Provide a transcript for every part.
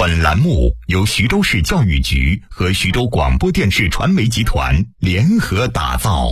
本栏目由徐州市教育局和徐州广播电视传媒集团联合打造。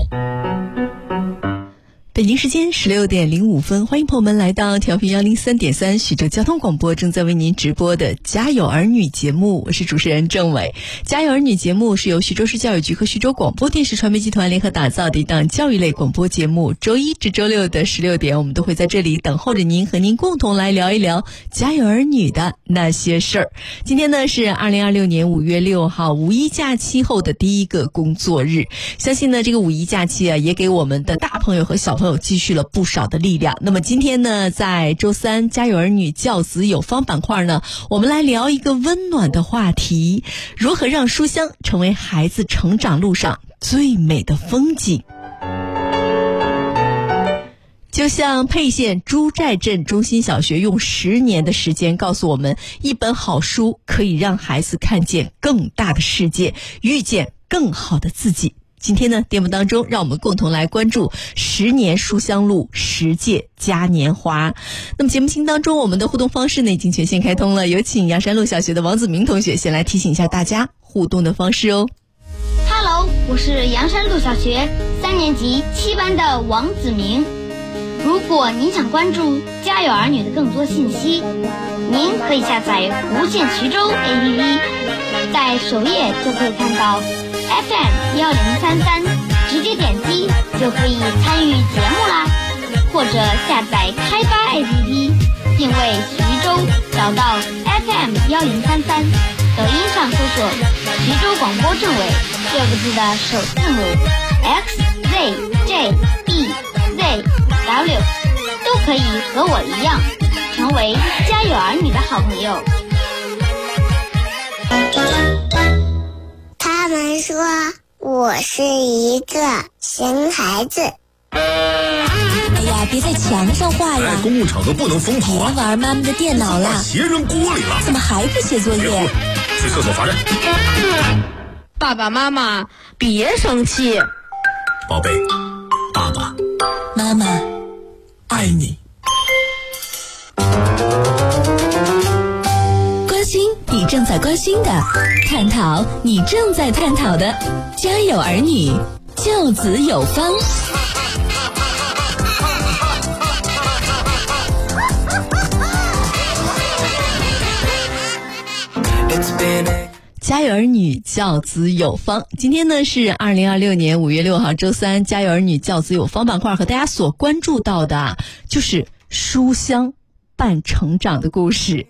北京时间16点05分，欢迎朋友们来到调频103.3徐州交通广播，正在为您直播的家有儿女节目，我是主持人郑伟。家有儿女节目是由徐州市教育局和徐州广播电视传媒集团联合打造的一档教育类广播节目，周一至周六的16点，我们都会在这里等候着您，和您共同来聊一聊家有儿女的那些事儿。今天呢是2026年5月6号五一假期后的第一个工作日，相信呢这个五一假期啊，也给我们的大朋友和小朋友积蓄了不少的力量。那么今天呢，在周三家有儿女教子有方板块呢，我们来聊一个温暖的话题：如何让书香成为孩子成长路上最美的风景。就像沛县朱寨镇中心小学用10年的时间告诉我们，一本好书可以让孩子看见更大的世界，遇见更好的自己。今天呢，节目当中让我们共同来关注10年书香路10届嘉年华。那么节目听当中，我们的互动方式呢已经全线开通了，有请阳山路小学的王子明同学先来提醒一下大家互动的方式哦。 Hello， 我是阳山路小学3年级7班的王子明。如果您想关注家有儿女的更多信息，您可以下载无限徐州 APP， 在首页就可以看到FM 1033，直接点击就可以参与节目啦。或者下载开发 APP， 定位徐州，找到 FM 1033，抖音上搜索徐州广播政委6个字的首字母 XZJBZW， 都可以和我一样成为家有儿女的好朋友。 他们说我是一个熊孩子。 哎呀，别在墙上画呀！ 公共场合不能疯跑啊！ 别玩妈妈的电脑了， 把鞋扔锅里了。 怎么还不写作业？ 去厕所罚站。 爸爸妈妈，别生气。 宝贝，爸爸妈妈爱你。 关心你正在关心的，探讨你正在探讨的，家有儿女，教子有方。 家有儿女教子有方，今天呢是2026年5月6号周三，家有儿女教子有方板块和大家所关注到的就是书香伴成长的故事。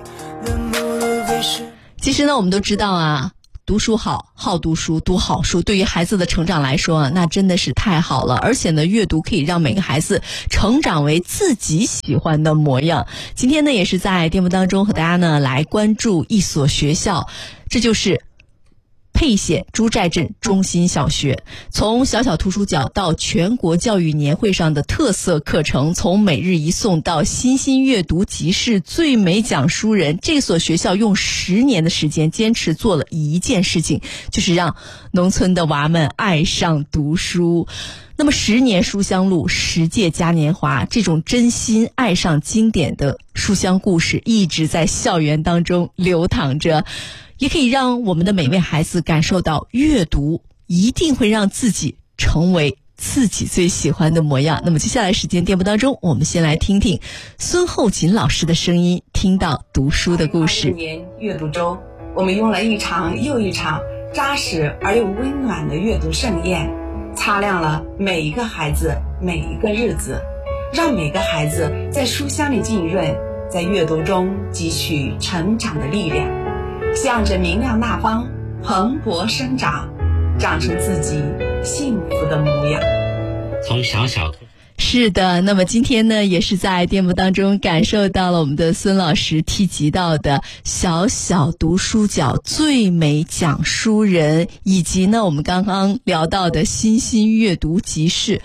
其实呢我们都知道啊，读书好读书，读好书对于孩子的成长来说啊，那真的是太好了。而且呢，阅读可以让每个孩子成长为自己喜欢的模样。今天呢也是在节目当中和大家呢来关注一所学校，这就是沛县朱寨镇中心小学。从小小图书角到全国教育年会上的特色课程，从每日一诵到新兴阅读集市最美讲书人，这所学校用10年的时间坚持做了一件事情，就是让农村的娃们爱上读书。那么10年书香路10届嘉年华，这种真心爱上经典的书香故事一直在校园当中流淌着，也可以让我们的每位孩子感受到阅读一定会让自己成为自己最喜欢的模样。那么接下来时间节目当中，我们先来听听孙厚锦老师的声音，听到读书的故事。 年阅读周，我们用了一场又一场扎实而又温暖的阅读盛宴，擦亮了每一个孩子每一个日子，让每个孩子在书香里浸润，在阅读中汲取成长的力量，向着明亮那方蓬勃生长，长成自己幸福的模样。 从小小是的，那么今天呢也是在节目当中感受到了我们的孙老师提及到的小小读书角最美讲书人，以及呢我们刚刚聊到的新兴阅读集市。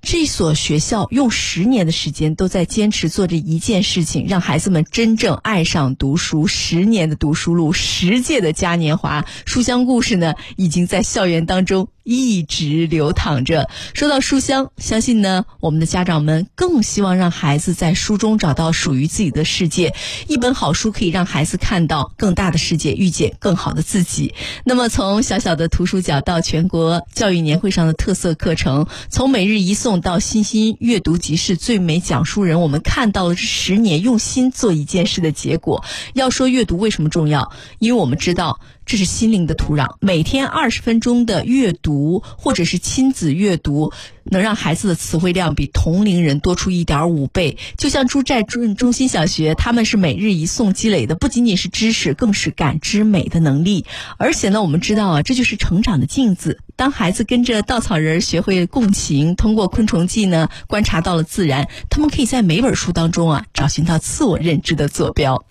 这所学校用10年的时间都在坚持做着一件事情，让孩子们真正爱上读书。10年的读书路，10届的嘉年华，书香故事呢已经在校园当中一直流淌着。说到书香，相信呢我们的家长们更希望让孩子在书中找到属于自己的世界。一本好书可以让孩子看到更大的世界，遇见更好的自己。那么从小小的图书角到全国教育年会上的特色课程，从每日一诵到新兴阅读集市最美讲书人，我们看到了这10年用心做一件事的结果。要说阅读为什么重要，因为我们知道这是心灵的土壤，每天20分钟的阅读或者是亲子阅读，能让孩子的词汇量比同龄人多出1.5倍。就像朱寨中心小学，他们是每日一诵积累的不仅仅是知识，更是感知美的能力。而且呢，我们知道啊，这就是成长的镜子。当孩子跟着稻草人学会共情，通过昆虫记呢观察到了自然，他们可以在每本书当中啊找寻到自我认知的坐标。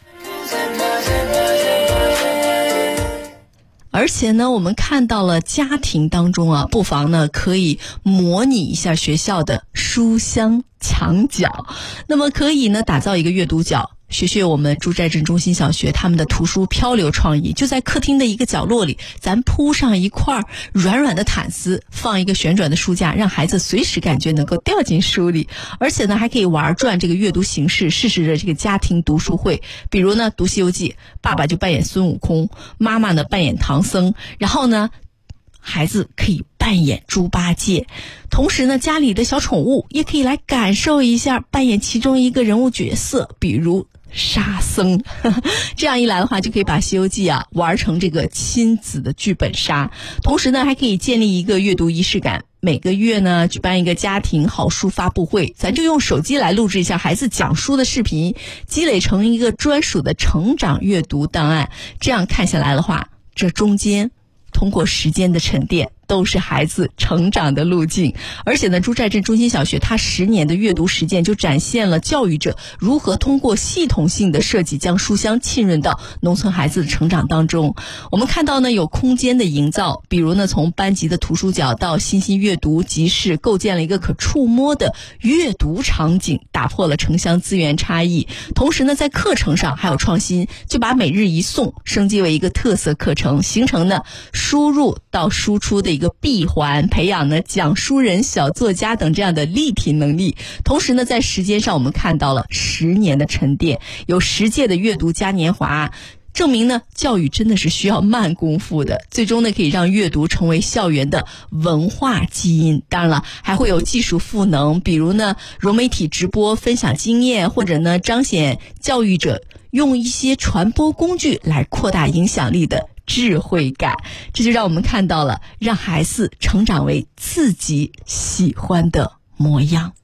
而且呢，我们看到了家庭当中啊，不妨呢可以模拟一下学校的书香墙角。那么可以呢打造一个阅读角，学学我们朱寨镇中心小学他们的图书漂流创意，就在客厅的一个角落里，咱铺上一块软软的毯子，放一个旋转的书架，让孩子随时感觉能够掉进书里。而且呢还可以玩转这个阅读形式，试试着这个家庭读书会。比如呢读西游记，爸爸就扮演孙悟空，妈妈呢扮演唐僧，然后呢孩子可以扮演猪八戒。同时呢家里的小宠物也可以来感受一下，扮演其中一个人物角色，比如沙僧。这样一来的话，就可以把西游记啊玩成这个亲子的剧本杀。同时呢还可以建立一个阅读仪式感，每个月呢举办一个家庭好书发布会，咱就用手机来录制一下孩子讲书的视频，积累成一个专属的成长阅读档案。这样看下来的话，这中间通过时间的沉淀，都是孩子成长的路径。而且呢朱寨镇中心小学它10年的阅读实践，就展现了教育者如何通过系统性的设计，将书香浸润到农村孩子的成长当中。我们看到呢有空间的营造，比如呢从班级的图书角到新兴阅读集市，构建了一个可触摸的阅读场景，打破了城乡资源差异。同时呢在课程上还有创新，就把每日一诵升级为一个特色课程，形成呢输入到输出的一个闭环，培养呢讲书人、小作家等这样的立体能力。同时呢在时间上我们看到了10年的沉淀，有10届的阅读嘉年华，证明呢教育真的是需要慢功夫的，最终呢可以让阅读成为校园的文化基因。当然了，还会有技术赋能，比如呢融媒体直播分享经验，或者呢彰显教育者用一些传播工具来扩大影响力的智慧感。这就让我们看到了让孩子成长为自己喜欢的模样。